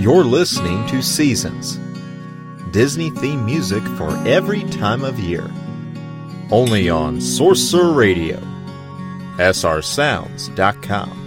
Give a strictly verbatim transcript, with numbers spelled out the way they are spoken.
You're listening to Seasons, Disney theme music for every time of year. Only on Sorcerer Radio, S R sounds dot com.